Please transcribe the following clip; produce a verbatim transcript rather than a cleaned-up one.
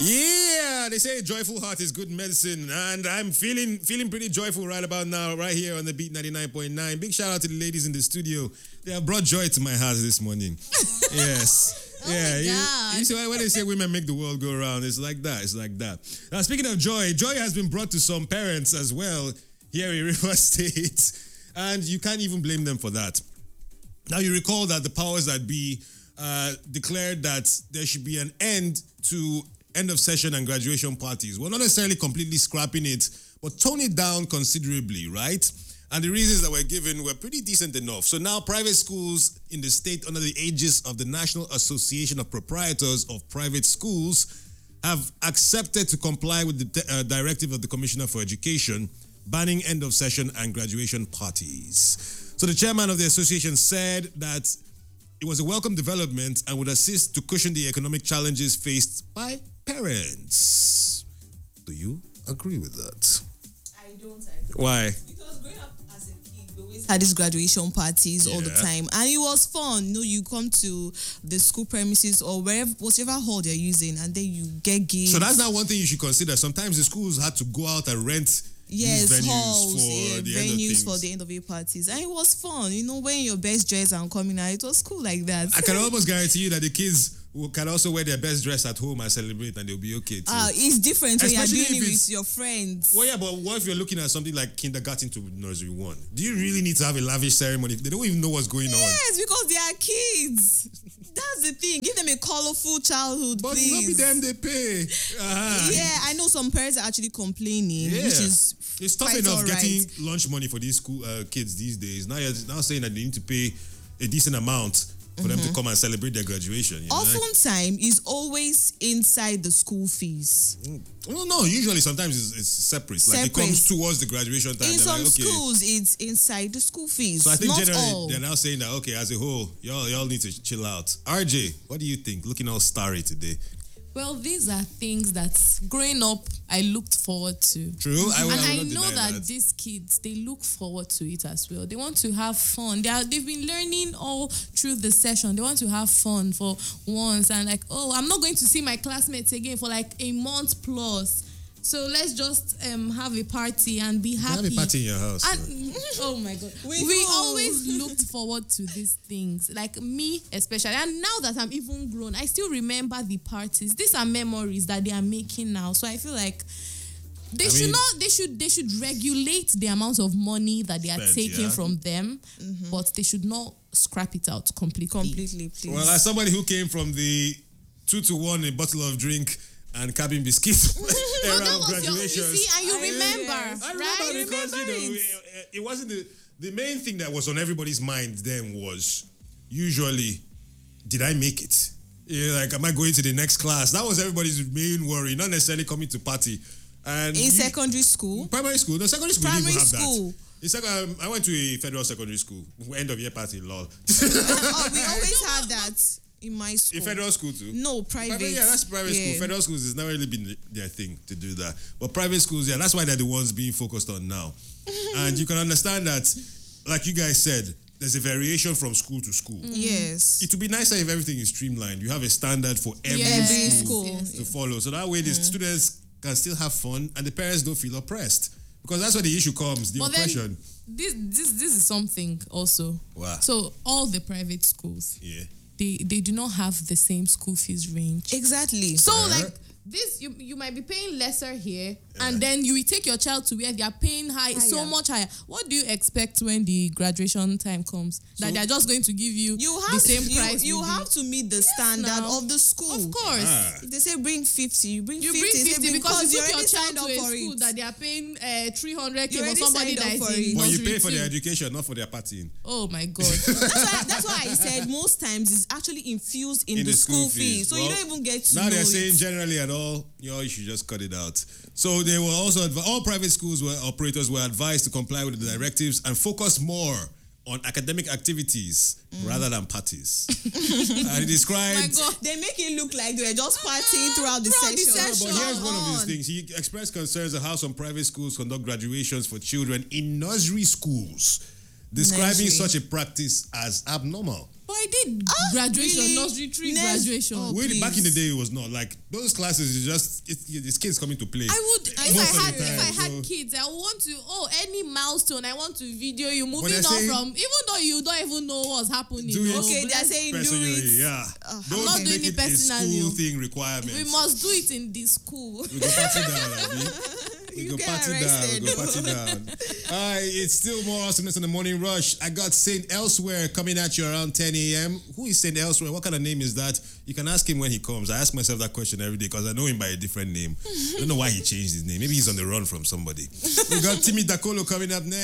Yeah, they say a joyful heart is good medicine, and I'm feeling feeling pretty joyful right about now, right here on the Beat ninety-nine point nine. Big shout out to the ladies in the studio. They have brought joy to my heart this morning. Yes. Oh yeah, my you, God. you see when they say women make the world go around, it's like that. It's like that. Now, speaking of joy, joy has been brought to some parents as well here in Rivers State, and you can't even blame them for that. Now, you recall that the powers that be uh, declared that there should be an end to end of session and graduation parties. Well, not necessarily completely scrapping it, but tone it down considerably, right? And the reasons that were given were pretty decent enough. So now private schools in the state under the aegis of the National Association of Proprietors of Private Schools have accepted to comply with the uh, directive of the Commissioner for Education banning end of session and graduation parties. So the chairman of the association said that it was a welcome development and would assist to cushion the economic challenges faced by parents. Do you agree with that? I don't agree. Why? Because growing up as a kid, we always had these graduation parties all the Yeah. time, and it was fun. You know, you come to the school premises or wherever, whatever hall they're using, and then you get gifts. So that's not one thing you should consider. Sometimes the schools had to go out and rent Yes, these venues halls, for yeah, the end of venues things. for the end of year parties, and it was fun. You know, wearing your best dress and coming out, it was cool like that. I can almost guarantee you that the kids will, can also wear their best dress at home and celebrate, and they'll be okay too. Ah, it's different when you're Especially doing if it it's- with your friends. Well, yeah, but what if you're looking at something like kindergarten to nursery one? Do you really need to have a lavish ceremony? They don't even know what's going on. Yes, because they are kids. That's the thing. Give them a colorful childhood, But please. not be them they pay. Uh-huh. Yeah, I know some parents are actually complaining, Yeah. which is It's tough quite enough all right. getting lunch money for these school uh, kids these days. Now you're now saying that they need to pay a decent amount for them to come and celebrate their graduation. You know? Oftentimes is always inside the school fees. Well, no, usually sometimes it's, it's separate. Like it Separate. comes towards the graduation time. In They're some like, okay. schools, it's inside the school fees. So I think Not generally all. they're now saying that, okay, as a whole, y'all y'all need to chill out. R J, what do you think? Looking all starry today. Well, these are things that growing up I looked forward to. True, I will, and I will I not know deny that, that. these kids, they look forward to it as well. They want to have fun. They are, they've been learning all through the session. They want to have fun for once and like, oh, I'm not going to see my classmates again for like a month plus. So let's just um, have a party and be happy. Have a party in your house. And oh my god, We we, know. always looked forward to these things. Like me, especially, and now that I'm even grown, I still remember the parties. These are memories that they are making now. So I feel like they I should mean- not. They should. They should regulate the amount of money that they are Spent, taking yeah. from them, but they should not scrap it out completely. Completely, please. Well, as somebody who came from the two to one a bottle of drink and cabin biscuits No, era that of was your, you graduation. see, and you I- remember, yes. I right? remember because you know Remember it, it wasn't the the main thing that was on everybody's mind then was usually, did I make it? Yeah, like am I going to the next class? That was everybody's main worry, not necessarily coming to party. And in you- secondary school, primary school, no secondary school Primary didn't even have school. that. In sec- um, I went to a federal secondary school, end of year party, lol. oh, we always had that in my school. In federal school too. No, private. Private, yeah, that's private Yeah. school. Federal schools has never really been their thing to do that. But private schools, yeah, that's why they're the ones being focused on now. And you can understand that, like you guys said, there's a variation from school to school. Yes. It would be nicer if everything is streamlined. You have a standard for every Every school, school. to follow. So that way the students can still have fun and the parents don't feel oppressed. Because that's where the issue comes, the But then- oppression. This this this is something also. Wow. So all the private schools, Yeah. they they do not have the same school fees range. Exactly. So Yeah. like this, you you might be paying lesser here, and then you will take your child to where they are paying high, so Higher. much higher. What do you expect when the graduation time comes? That So- they are just going to give you, you the have same you, price? you with have to meet the standard now. of the school. of course. Ah. If they say bring fifty, you bring You fifty. bring Say fifty bring- because you you took your already child signed to up a for school it. that they are paying uh, three hundred k You for already somebody signed up that is for in it. But you nursery pay for two. their education, not for their partying. Oh my god. That's why, that's why I said most times it's actually infused in, In the, the school, school fee. fees. So Well, you don't even get to Now know they're it. saying generally at all, you know, you should just cut it out. So they were also adv- all private schools were operators were advised to comply with the directives and focus more on academic activities rather than parties. And he My described. god. They make it look like they were just partying throughout the Throughout the session. session. But here's one of Come these on. things. He expressed concerns of how some private schools conduct graduations for children in nursery schools, describing Nursery. such a practice as abnormal. But I did graduation, really? nursery three Next- graduation. oh. When, back in the please. day, it was not like those classes. Is just it's, it's kids coming to play. I would if Most I of the had time, if I had so- kids, I would want to oh any milestone I want to video you moving they're on saying- from even though you don't even know what's happening. Do it. oh, Okay, they're bless- saying do Personally, it. yeah. Uh, Don't I'm not make doing it it a personally, school oh. thing requirement. we must do it in the school. We go party down, Abby. We You go get party down. We arrested. go party down. All right, it's still more awesomeness in the morning rush. I got Saint Elsewhere coming at you around ten a.m. Who is Saint Elsewhere? What kind of name is that? You can ask him when he comes. I ask myself that question every day because I know him by a different name. I don't know why he changed his name. Maybe he's on the run from somebody. We got Timmy Dakolo coming up next.